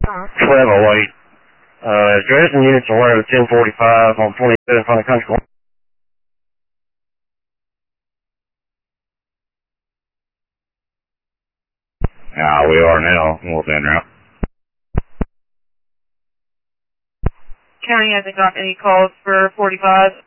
1208. Dresden units aware of 1045 on 27 from the country club. We are now. We'll be en route. County hasn't got any calls for 45.